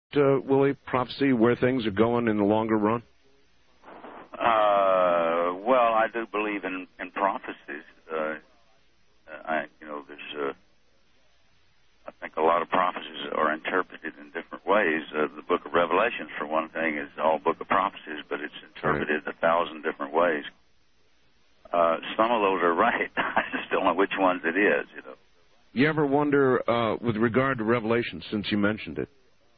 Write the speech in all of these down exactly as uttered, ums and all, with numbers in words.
uh, Willie, prophecy, where things are going in the longer run? Uh, well, I do believe in, in prophecies. Uh, I, you know, there's, uh, I think a lot of prophecies are interpreted in different ways. Uh, the Book of Revelation, for one thing, is all Book of Prophecies, but it's interpreted right. a thousand different ways. Uh, some of those are right. I just don't know which ones it is, you know. You ever wonder, uh, with regard to Revelation, since you mentioned it,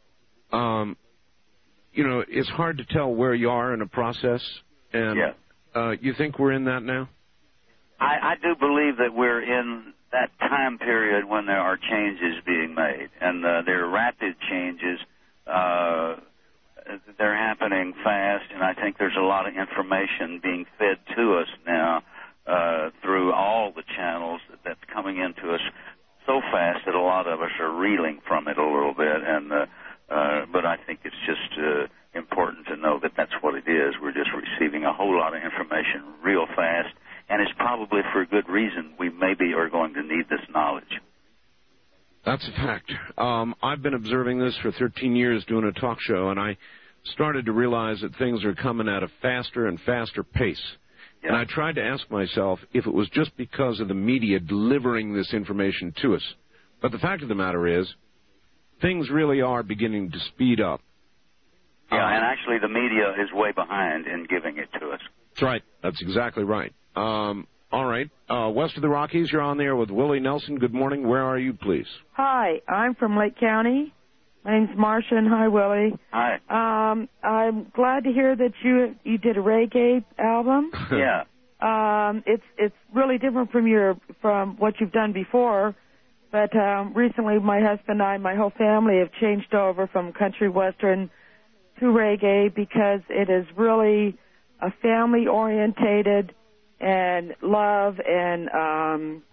um, you know, it's hard to tell where you are in a process, and yeah. uh, you think we're in that now? I, I do believe that we're in that time period when there are changes being made, and uh, there are rapid changes. Uh, they're happening fast, and I think there's a lot of information being fed to us now uh, through all the channels that's coming into us so fast that a lot of us are reeling from it a little bit. And uh, uh, but I think it's just uh, important to know that that's what it is. We're just receiving a whole lot of information real fast, and it's probably for a good reason. We maybe are going to need this knowledge. That's a fact. Um, I've been observing this for thirteen years doing a talk show, and I started to realize that things are coming at a faster and faster pace. Yeah. And I tried to ask myself if it was just because of the media delivering this information to us. But the fact of the matter is, things really are beginning to speed up. Yeah, um, and actually the media is way behind in giving it to us. That's right. That's exactly right. Um, all right. Uh, west of the Rockies, you're on there with Willie Nelson. Good morning. Where are you, please? Hi. I'm from Lake County. My name's Marcia, and hi, Willie. Hi. Um, I'm glad to hear that you you did a reggae album. Yeah. Um, it's it's really different from your from what you've done before. But um, recently, my husband and I, my whole family, have changed over from country western to reggae because it is really a family-orientated and love and um,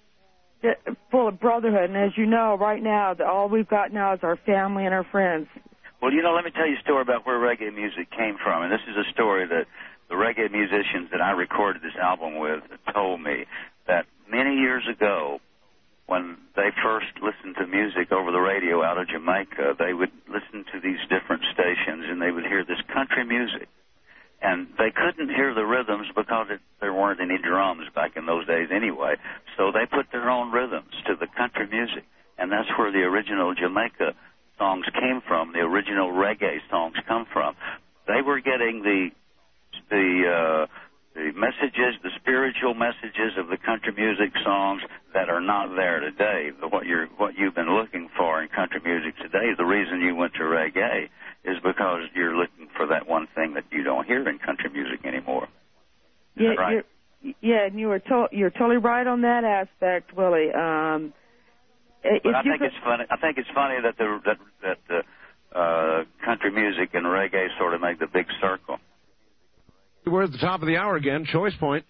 full of brotherhood. And as you know, right now, the, all we've got now is our family and our friends. Well, you know, let me tell you a story about where reggae music came from. And this is a story that the reggae musicians that I recorded this album with told me that many years ago, when they first listened to music over the radio out of Jamaica, they would listen to these different stations and they would hear this country music. And they couldn't hear the rhythms because it, there weren't any drums back in those days anyway. So they put their own rhythms to the country music. And that's where the original Jamaica songs came from, the original reggae songs come from. They were getting the the uh, the messages, the spiritual messages of the country music songs that are not there today. What you're what you've been looking for in country music today, the reason you went to reggae is because you're looking for that one thing that you don't hear in country music anymore. Is yeah, that right? You're, yeah, and you were to- you're totally right on that aspect, Willie. Um, but I think could... it's funny. I think it's funny that the that that the uh, country music and reggae sort of make the big circle. We're at the top of the hour again. Choice point.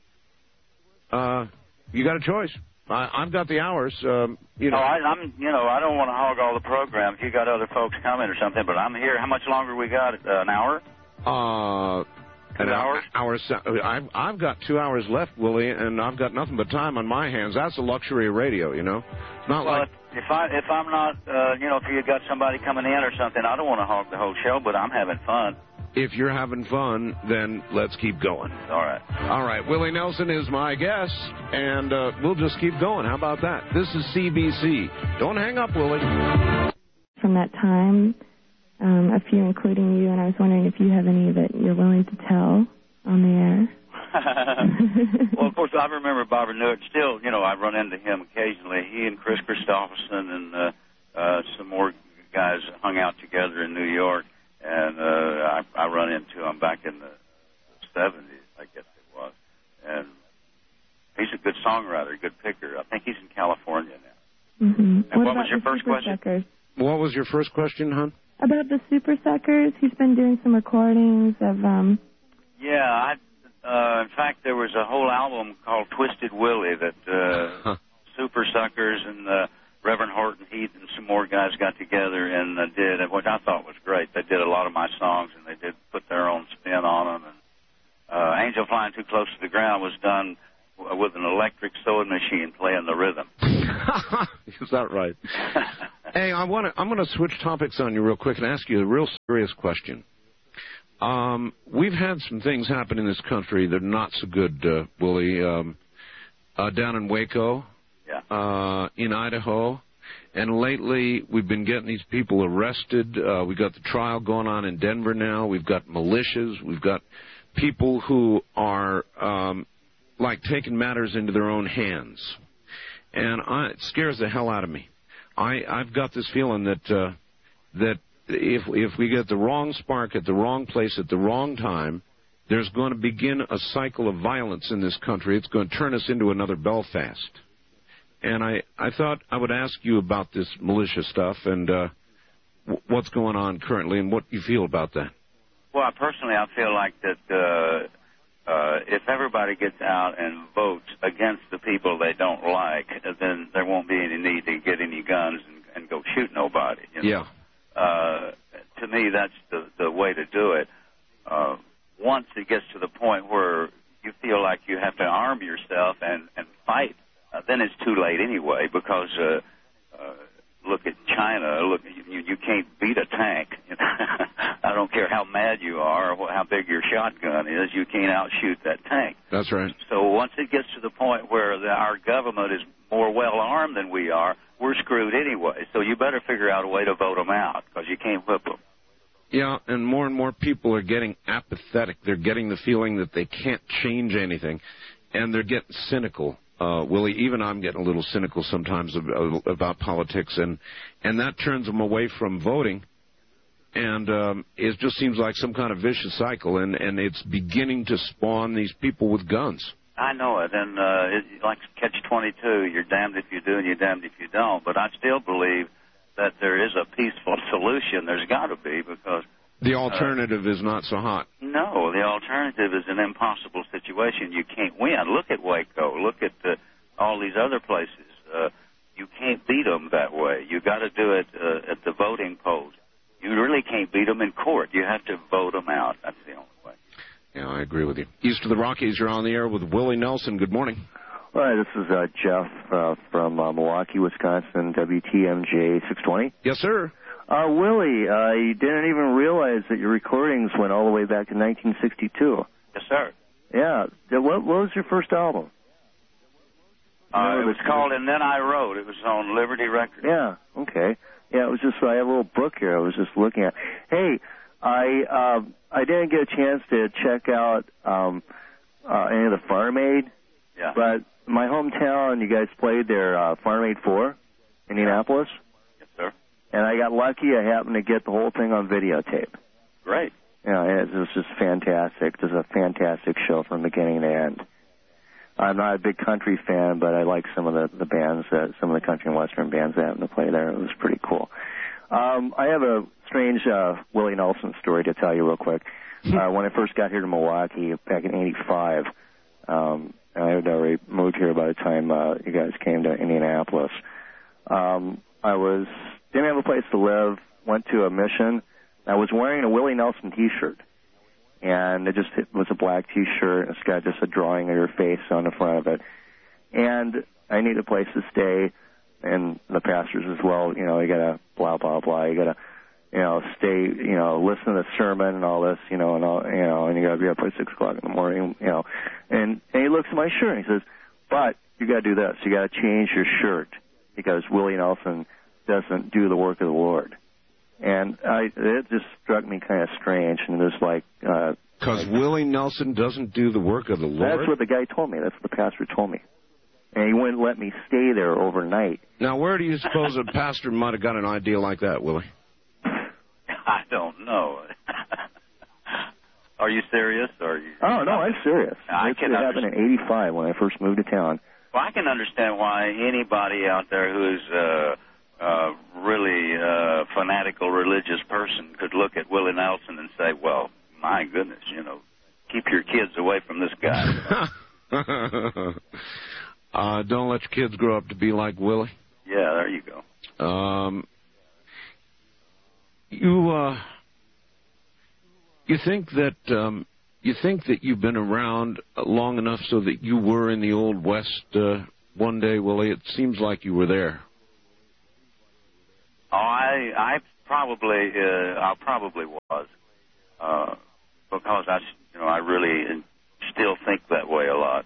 Uh, you got a choice. I, I've got the hours. Um, you know, oh, I, I'm. You know, I don't want to hog all the program. If you got other folks coming or something, but I'm here. How much longer we got? Uh, an hour? Uh, two an hours. Hours. I've I've got two hours left, Willie, and I've got nothing but time on my hands. That's the luxury of radio, you know. It's not well, like if I if I'm not, uh, you know, if you got somebody coming in or something, I don't want to hog the whole show, but I'm having fun. If you're having fun, then let's keep going. All right. All right. Willie Nelson is my guest, and uh, we'll just keep going. How about that? This is C B C. Don't hang up, Willie. From that time, um, a few including you, and I was wondering if you have any that you're willing to tell on the air. Well, of course, I remember Bobby Newitt. Still, you know, I run into him occasionally. He and Chris Christopherson and uh, uh, some more guys hung out together in New York. And uh, I, I run into him back in the seventies, I guess it was. And he's a good songwriter, good picker. I think he's in California now. Mm-hmm. And what, what was your first question? Suckers? What was your first question, hon? About the Super Suckers. He's been doing some recordings of... um. Yeah, I, uh, in fact, there was a whole album called Twisted Willie that uh, huh. Super Suckers and... Uh, Reverend Horton Heat and some more guys got together and uh, did, which I thought was great. They did a lot of my songs, and they did put their own spin on them. And uh, Angel Flying Too Close to the Ground was done w- with an electric sewing machine playing the rhythm. Is that right? Hey, I want to. I'm going to switch topics on you real quick and ask you a real serious question. Um, we've had some things happen in this country that are not so good, uh, Willie. Um, uh, down in Waco, yeah. uh, in Idaho, and lately we've been getting these people arrested. Uh, we've got the trial going on in Denver now. We've got militias. We've got people who are um, like taking matters into their own hands, and I, it scares the hell out of me. I, I've got this feeling that uh, that if if we get the wrong spark at the wrong place at the wrong time, there's going to begin a cycle of violence in this country. It's going to turn us into another Belfast. And I, I thought I would ask you about this militia stuff and uh, w- what's going on currently and what you feel about that. Well, personally, I feel like that uh, uh, if everybody gets out and votes against the people they don't like, then there won't be any need to get any guns and, and go shoot nobody. You know? Yeah. Uh, to me, that's the, the way to do it. Uh, once it gets to the point where you feel like you have to arm yourself and, and fight, uh, then it's too late anyway, because uh, uh, look at China. Look, you, you can't beat a tank. I don't care how mad you are or how big your shotgun is, you can't outshoot that tank. That's right. So once it gets to the point where the, our government is more well-armed than we are, we're screwed anyway. So you better figure out a way to vote them out, because you can't whip them. Yeah, and more and more people are getting apathetic. They're getting the feeling that they can't change anything, and they're getting cynical. Uh, Willie, even I'm getting a little cynical sometimes about, about politics, and, and that turns them away from voting, and um, it just seems like some kind of vicious cycle, and, and it's beginning to spawn these people with guns. I know it, and uh, it's like catch twenty-two. You're damned if you do and you're damned if you don't, but I still believe that there is a peaceful solution. There's got to be, because the alternative uh, is not so hot. No, the alternative is an impossible situation. You can't win. Look at Waco. Look at the, all these other places. Uh, you can't beat them that way. You got to do it uh, at the voting polls. You really can't beat them in court. You have to vote them out. That's the only way. Yeah, I agree with you. East of the Rockies, you're on the air with Willie Nelson. Good morning. Hi, this is uh, Jeff uh, from uh, Milwaukee, Wisconsin, W T M J six twenty. Yes, sir. Uh, Willie, uh, you didn't even realize that your recordings went all the way back to nineteen sixty-two. Yes, sir. Yeah. What, what was your first album? Uh, it was called And Then I Wrote. It was on Liberty Records. Yeah, okay. Yeah, it was just, I have a little book here I was just looking at. Hey, I uh, I didn't get a chance to check out um, uh, any of the Farm Aid. Yeah. But my hometown, you guys played their uh, Farm Aid four, Indianapolis. Yes, sir. And I got lucky. I happened to get the whole thing on videotape. Great. Yeah, it was just fantastic. It was a fantastic show from beginning to end. I'm not a big country fan, but I like some of the, the bands, that, some of the country and western bands that happened to play there. It was pretty cool. Um, I have a strange uh, Willie Nelson story to tell you real quick. Uh, when I first got here to Milwaukee back in eighty-five, um, I had already moved here by the time uh, you guys came to Indianapolis. Um, I was didn't have a place to live, went to a mission. I was wearing a Willie Nelson T-shirt, and it just it was a black T-shirt. It's got just a drawing of your face on the front of it. And I needed a place to stay, and the pastors as well. You know, you got to blah, blah, blah. You got to, you know, stay, you know, listen to the sermon and all this, you know, and all, you know, and you got to be up at six o'clock in the morning, you know. And, and he looks at my shirt and he says, but you got to do this. You got to change your shirt because Willie Nelson doesn't do the work of the Lord. And I, it just struck me kind of strange, and it was like... Because uh, like, Willie Nelson doesn't do the work of the Lord? That's what the guy told me. That's what the pastor told me. And he wouldn't let me stay there overnight. Now, where do you suppose a pastor might have got an idea like that, Willie? I don't know. Are you serious? Or are you... Oh, no, I'm serious. I it can happened in eighty-five when I first moved to town. Well, I can understand why anybody out there who's... Uh, Uh, really uh, fanatical religious person could look at Willie Nelson and say, well, my goodness, you know, keep your kids away from this guy. uh, don't let your kids grow up to be like Willie. Yeah, there you go. Um, you uh, you think that um, you think that you've been around long enough so that you were in the Old West uh, one day, Willie? It seems like you were there. Oh, I, I probably, uh, I probably was, uh, because I, you know, I really still think that way a lot.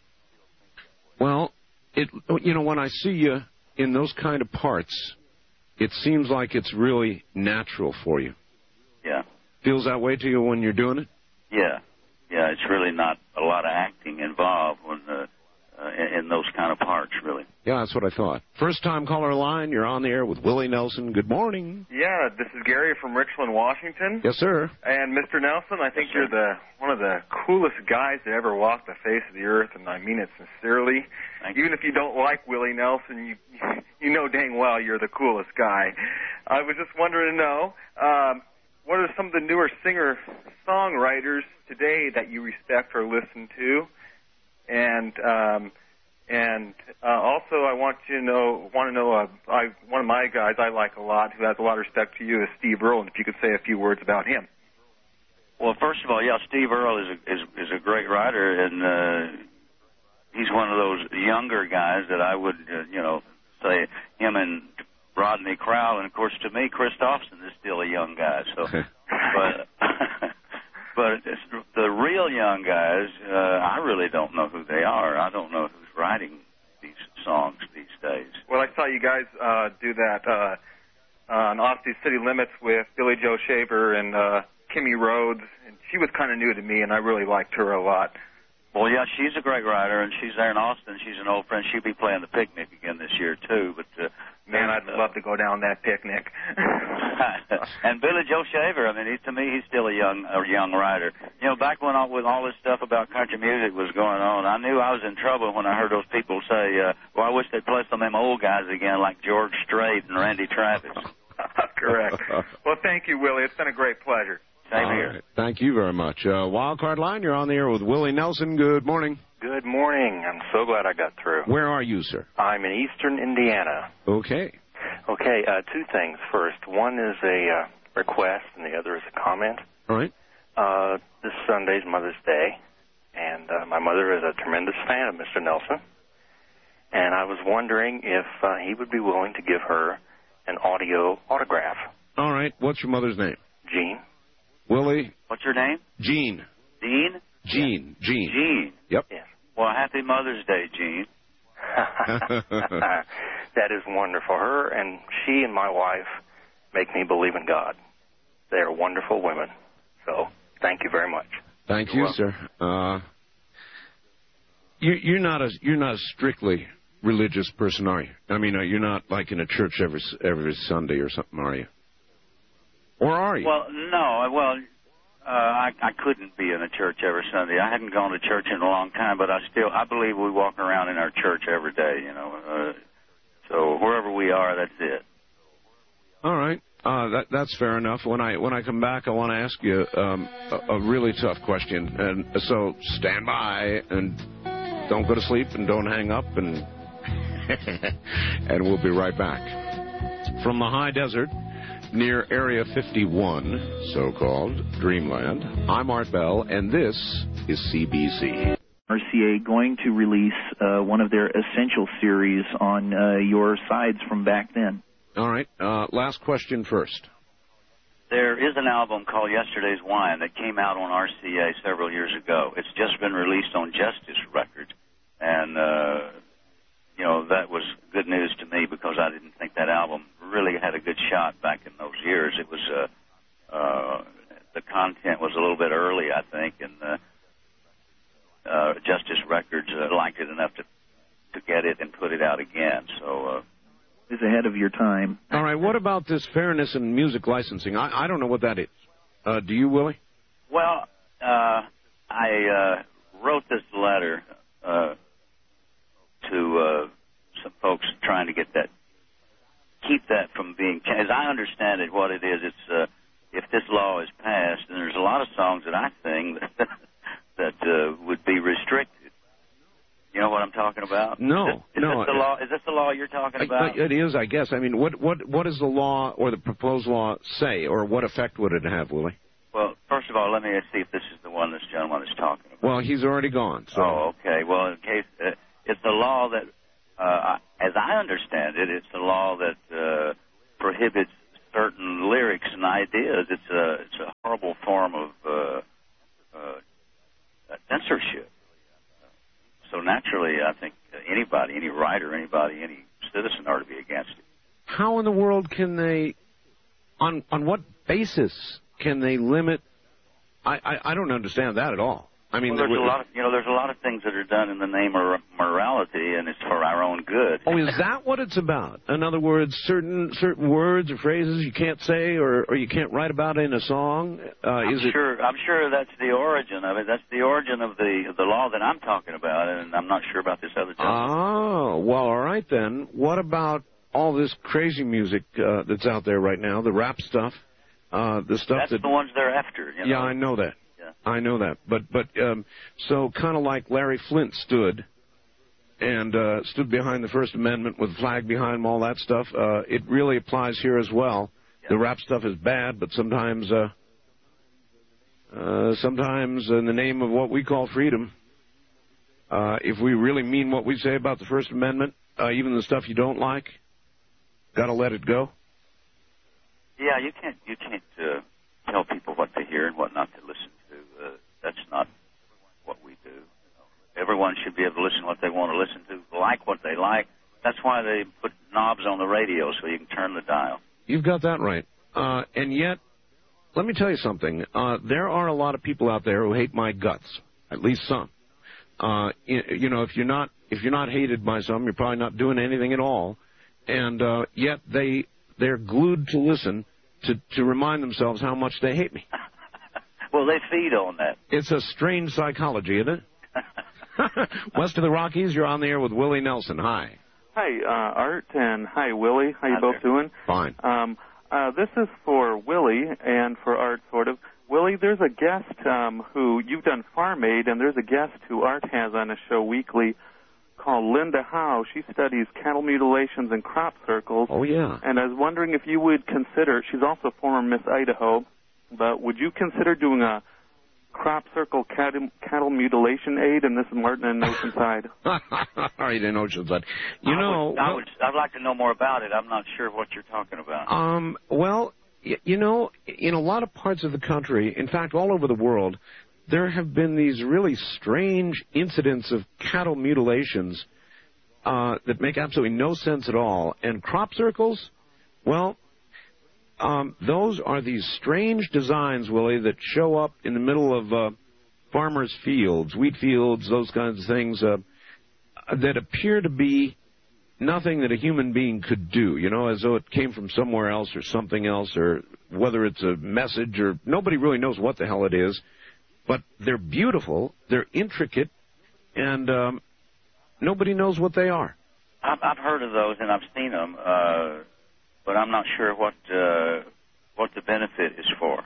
Well, it, you know, when I see you in those kind of parts, it seems like it's really natural for you. Yeah. Feels that way to you when you're doing it? Yeah. Yeah, it's really not a lot of acting involved when, uh, uh, in, in those kind of parts, really. Yeah, that's what I thought. First-time caller line, you're on the air with Willie Nelson. Good morning. Yeah, this is Gary from Richland, Washington. Yes, sir. And Mister Nelson, I think Yes, you're the one of the coolest guys that ever walked the face of the earth, and I mean it sincerely. Thank Even you. if you don't like Willie Nelson, you you know dang well you're the coolest guy. I was just wondering to know, um, what are some of the newer singer-songwriters today that you respect or listen to? And um, and uh, also, I want you to know, want to know, uh, I, one of my guys I like a lot, who has a lot of respect to you, is Steve Earle. And if you could say a few words about him. Well, first of all, yeah, Steve Earle is a, is, is a great writer, and uh, he's one of those younger guys that I would, uh, you know, say him and Rodney Crowell, and of course, to me, Chris Dawson is still a young guy. So, but but it's, the real young guys, uh, I really don't know who they are. I don't know who's writing these songs these days. Well, I saw you guys uh, do that uh, on Off the City Limits with Billy Joe Shaver and uh, Kimmy Rhodes, and she was kind of new to me, and I really liked her a lot. Well, yeah, she's a great writer, and she's there in Austin. She's an old friend. She'll be playing the Picnic again this year, too. But uh, Man, I'd uh, love to go down that picnic. And Billy Joe Shaver, I mean, he, to me, he's still a young a young writer. You know, back when all, with all this stuff about country music was going on, I knew I was in trouble when I heard those people say, uh, well, I wish they'd play some of them old guys again, like George Strait and Randy Travis. Correct. Well, thank you, Willie. It's been a great pleasure. Same All here. right. Thank you very much. Uh, Wildcard line, you're on the air with Willie Nelson. Good morning. Good morning. I'm so glad I got through. Where are you, sir? I'm in eastern Indiana. Okay. Okay, uh, two things. First, one is a uh, request, and the other is a comment. All right. Uh, this Sunday's Mother's Day, and uh, my mother is a tremendous fan of Mister Nelson, and I was wondering if uh, he would be willing to give her an audio autograph. All right. What's your mother's name? Jean. Willie? What's your name? Jean. Dean? Jean. Jean. Jean. Yep. Yes. Well, happy Mother's Day, Jean. That is wonderful. Her and she and my wife make me believe in God. They are wonderful women. So thank you very much. Thank You're you, sir. Uh, you, you're not a you're not a strictly religious person, are you? I mean, uh, you're not like in a church every every Sunday or something, are you? Or are you? Well, no. Well, uh, I, I couldn't be in a church every Sunday. I hadn't gone to church in a long time, but I still I believe we walk around in our church every day. You know, uh, so wherever we are, that's it. All right. Uh, that, that's fair enough. When I when I come back, I want to ask you um, a, a really tough question, and so stand by and don't go to sleep and don't hang up, and and we'll be right back from the high desert near Area fifty-one, so-called Dreamland. I'm Art Bell, and this is C B C. R C A going to release uh, one of their essential series on uh, your sides from back then. All right. Uh, last question first. There is an album called Yesterday's Wine that came out on R C A several years ago. It's just been released on Justice Records, and uh, you know that was good news to me because I didn't think that album really had a good shot back in those years. It was uh, uh, the content was a little bit early, I think, and uh, uh, Justice Records uh, liked it enough to to get it and put it out again. So. Uh, Is ahead of your time. All right. What about this fairness in music licensing? I, I don't know what that is. Uh, do you, Willie? Well, uh, I uh, wrote this letter uh, to uh, some folks trying to get that, keep that from being, as I understand it, what it is, it's uh, if this law is passed, and there's a lot of songs that I sing that, that uh, would be restricted. You know what I'm talking about? No, is this, is no. This the law, is this the law you're talking about? It is, I guess. I mean, what what what does the law or the proposed law say, or what effect would it have, Willie? Well, first of all, let me see if this is the one this gentleman is talking about. Well, he's already gone. So. Oh, okay. Well, in case uh, it's the law that, uh, as I understand it, it's the law that uh, prohibits certain lyrics and ideas. It's a it's a horrible form of uh, uh, censorship. So naturally, I think anybody, any writer, anybody, any citizen ought to be against it. How in the world can they, on on what basis can they limit? I, I, I don't understand that at all. I mean, well, there's a lot of, you know, there's a lot of things that are done in the name of morality, and it's for our own good. Oh, is that what it's about? In other words, certain certain words or phrases you can't say or, or you can't write about in a song? Uh, I'm is sure. it... I'm sure that's the origin of it. That's the origin of the the law that I'm talking about, and I'm not sure about this other gentleman. Oh, well, all right then. What about all this crazy music uh, that's out there right now, the rap stuff, uh, the stuff that's that... the ones they're after. You know? Yeah, I know that. I know that, but but um, so kind of like Larry Flint stood and uh, stood behind the First Amendment with a flag behind him, all that stuff. Uh, it really applies here as well. Yeah. The rap stuff is bad, but sometimes, uh, uh, sometimes in the name of what we call freedom, uh, if we really mean what we say about the First Amendment, uh, even the stuff you don't like, got to let it go. Yeah, you can't you can't uh, tell people what to hear and what not to listen to. Uh, that's not what we do. You know, everyone should be able to listen to what they want to listen to, like what they like. That's why they put knobs on the radio so you can turn the dial. You've got that right. Uh, and yet, let me tell you something. Uh, there are a lot of people out there who hate my guts, at least some. Uh, you know, if you're not if you're not hated by some, you're probably not doing anything at all. And uh, yet they they're glued to listen to to remind themselves how much they hate me. Well, they feed on that. It's a strange psychology, isn't it? West of the Rockies, you're on the air with Willie Nelson. Hi. Hi, uh, Art, and hi, Willie. How you hi both there. doing? Fine. Um, uh, this is for Willie and for Art, sort of. Willie, there's a guest um, who, you've done Farm Aid, and there's a guest who Art has on a show weekly called Linda Howe. She studies cattle mutilations and crop circles. Oh, yeah. And I was wondering if you would consider, she's also former Miss Idaho, but would you consider doing a crop circle cattle, cattle mutilation aid? And this is Martin in Oceanside. All right, in Oceanside. You I know, would, I would, I'd like to know more about it. I'm not sure what you're talking about. Um, well, y- you know, in a lot of parts of the country, in fact, all over the world, there have been these really strange incidents of cattle mutilations uh, that make absolutely no sense at all. And crop circles, well, Um, those are these strange designs, Willie, that show up in the middle of uh, farmers' fields, wheat fields, those kinds of things, uh, that appear to be nothing that a human being could do, you know, as though it came from somewhere else or something else, or whether it's a message or nobody really knows what the hell it is. But they're beautiful, they're intricate, and um, nobody knows what they are. I've, I've heard of those, and I've seen them. Uh But I'm not sure what uh, what the benefit is for.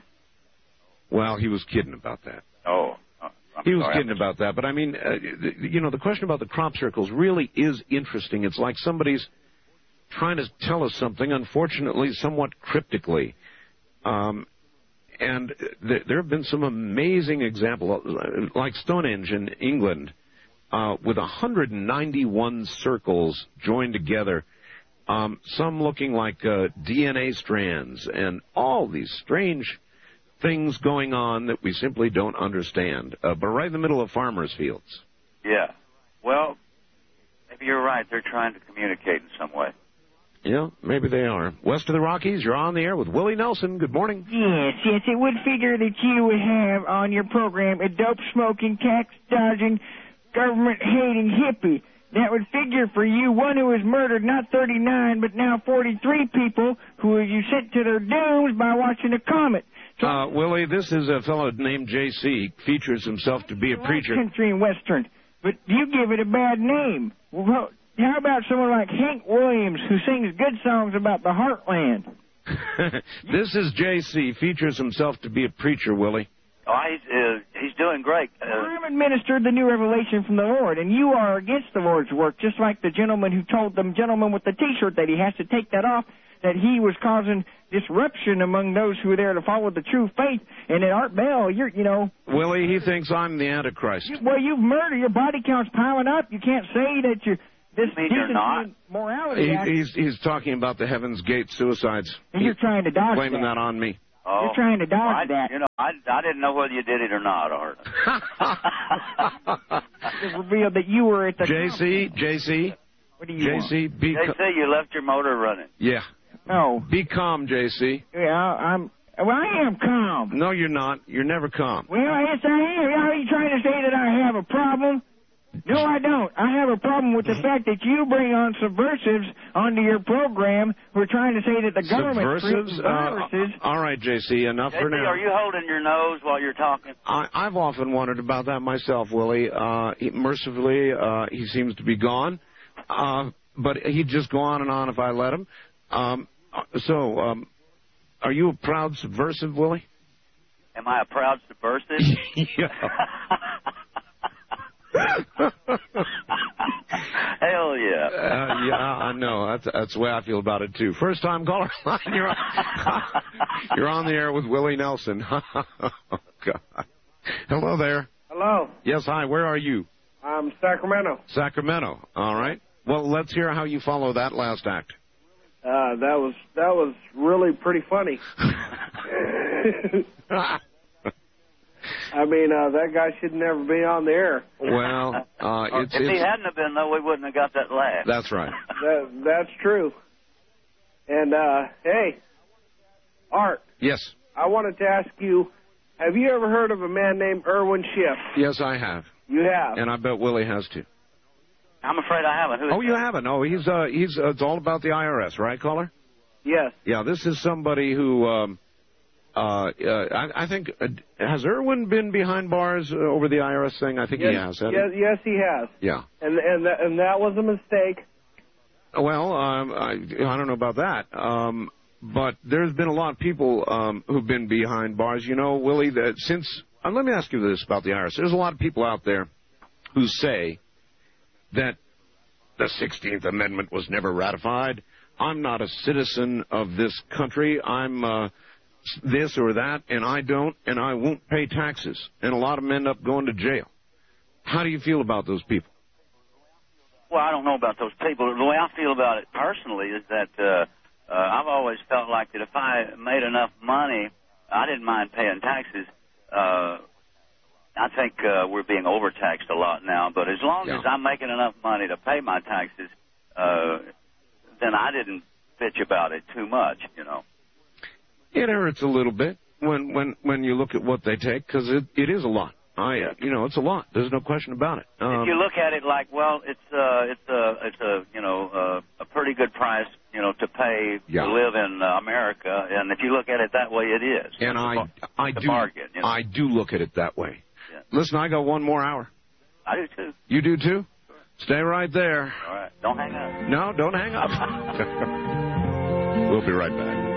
Well, he was kidding about that. Oh, I'm he was sorry, kidding about that. But I mean, uh, you know, the question about the crop circles really is interesting. It's like somebody's trying to tell us something, unfortunately, somewhat cryptically. Um, and th- there have been some amazing examples, like Stonehenge in England, uh, with one hundred ninety-one circles joined together. Um, some looking like uh, D N A strands, and all these strange things going on that we simply don't understand. Uh, but right in the middle of farmers' fields. Yeah. Well, maybe you're right. They're trying to communicate in some way. Yeah, maybe they are. West of the Rockies, you're on the air with Willie Nelson. Good morning. Yes, yes, it would figure that you would have on your program a dope-smoking, tax-dodging, government-hating hippie. That would figure for you one who has murdered not thirty-nine, but now forty-three people who you sent to their dooms by watching a comet. So, uh, Willie, this is a fellow named J C, features himself to be a preacher. Country and Western, but you give it a bad name. Well, how about someone like Hank Williams, who sings good songs about the heartland? This is J C, features himself to be a preacher, Willie. Oh, he's, uh, he's doing great. Uh, I'm administered the new revelation from the Lord, and you are against the Lord's work, just like the gentleman who told the gentleman with the T-shirt that he has to take that off, that he was causing disruption among those who are there to follow the true faith. And at Art Bell, you're, you know... Willie, he thinks I'm the Antichrist. You, well, you've murdered. Your body count's piling up. You can't say that you this mean you're not? morality He, act. he's he's talking about the Heaven's Gate suicides. And you're trying to dodge blaming that. that on me. Oh. You're trying to dodge Well, I, that. You know, I, I didn't know whether you did it or not, Art. It revealed that you were at the J C, J C, What do you J want? C, be They say you left your motor running. yeah. No. Be calm, J C. Yeah, I'm. Well, I am calm. No, you're not. You're never calm. Well, yes, I am. Are you trying to say that I have a problem? No, I don't. I have a problem with the fact that you bring on subversives onto your program who are trying to say that the government creates Subversives? viruses. Uh, all right, J C, enough J C, for now. are you holding your nose while you're talking? I, I've often wondered about that myself, Willie. Uh, he, mercifully, uh, he seems to be gone. Uh, but he'd just go on and on if I let him. Um, so, um, are you a proud subversive, Willie? Am I a proud subversive? Yeah. Hell yeah. Uh, yeah, I know. That's, that's the way I feel about it, too. First time caller line. You're on, you're on the air with Willie Nelson. Oh, God. Hello there. Hello. Yes, hi. Where are you? I'm Sacramento. Sacramento. All right. Well, let's hear how you follow that last act. Uh, that was that was really pretty funny. I mean, uh, that guy should never be on the air. Well, uh, it's, if he it's hadn't have been, though, we wouldn't have got that laugh. that's right. That that's true. And uh, hey, Art, Yes. I wanted to ask you: have you ever heard of a man named Irwin Schiff? Yes, I have. You have. And I bet Willie has too. I'm afraid I haven't. Who's Oh, you haven't? Oh, he's uh, he's uh, it's all about the I R S, right, caller? Yes. Yeah, this is somebody who um, uh, uh, I, I think uh, has Irwin been behind bars uh, over the I R S thing? I think yes, he has. hasn't Yes, yes, he has. he? Yeah. And and that, and that was a mistake. Well, um, I, I don't know about that. Um, but there's been a lot of people um, who've been behind bars. You know, Willie, that since uh, let me ask you this about the I R S. There's a lot of people out there who say that the sixteenth Amendment was never ratified. I'm not a citizen of this country. I'm uh, this or that, and I don't, and I won't pay taxes. And a lot of them end up going to jail. How do you feel about those people? Well, I don't know about those people. The way I feel about it personally is that uh, uh, I've always felt like that if I made enough money, I didn't mind paying taxes. Uh, I think uh, we're being overtaxed a lot now, but as long Yeah. as I'm making enough money to pay my taxes, uh, then I didn't bitch about it too much, you know. It hurts a little bit when when when you look at what they take, because it, it is a lot. I you know it's a lot. There's no question about it. Um, If you look at it like, well, it's uh, it's a it's a you know uh, a pretty good price, you know, to pay Yeah. to live in uh, America, and if you look at it that way, it is. and I I It's a do bargain, you know? I do look at it that way. Yeah. Listen, I got one more hour. I do too. You do too? Stay right there. All right, don't hang up. No, don't hang up. We'll be right back.